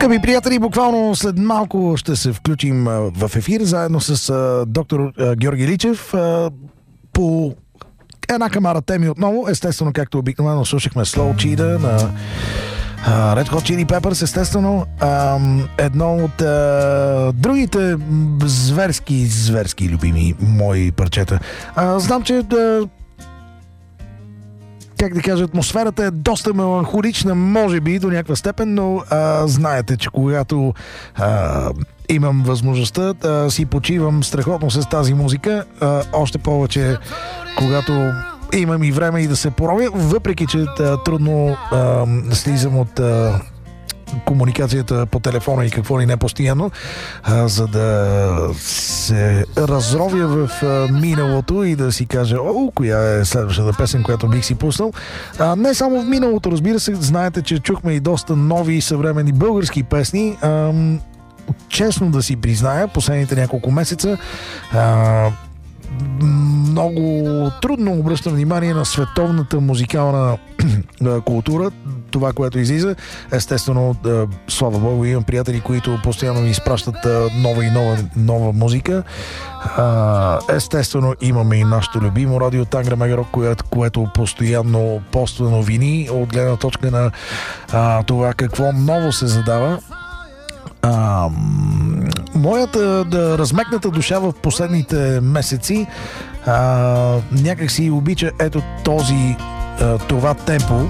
Скъпи приятели, буквално след малко ще се включим в ефир заедно с доктор Георги Личев по една камара теми отново. Естествено, както обикновено слушахме Slow Cheetah на Red Hot Chili Peppers, естествено. Едно от другите зверски любими мои парчета. Знам, че как да кажа, атмосферата е доста меланхолична, може би до някаква степен, но знаете, че когато имам възможността да си почивам страхотно с тази музика, още повече когато имам и време и да се поровя, въпреки че трудно слизам от комуникацията по телефона и какво ли не постоянно, за да се разровя в миналото и да си кажа, коя е следващата песен, която бих си пуснал. Не само в миналото, разбира се, знаете, че чухме и доста нови и съвременни български песни. Честно да си призная, последните няколко месеца много трудно обръщам внимание на световната музикална култура, това, което излиза. Естествено, слава Богу, имам приятели, които постоянно ми изпращат нова и нова музика. Естествено, имаме и нашето любимо радио Тангра Мегаро, което постоянно поства новини от гледна точка на това какво ново се задава. Моята размекната душа в последните месеци някак си обича ето това темпо,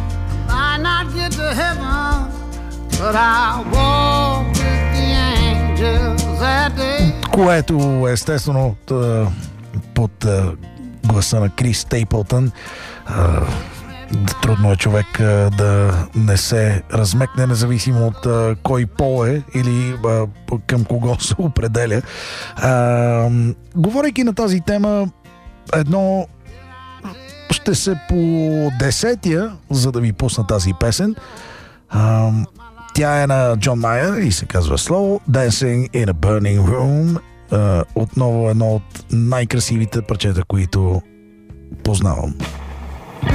което естествено под гласа на Крис Стейплтън. Трудно е човек да не се размекне, независимо от кой пол е или към кого се определя. Говорейки на тази тема, едно ще се по 10-я, за да ви пусна тази песен. Тя е на Джон Майер и се казва Slow Dancing in a Burning Room. Отново едно от най-красивите парчета, които познавам.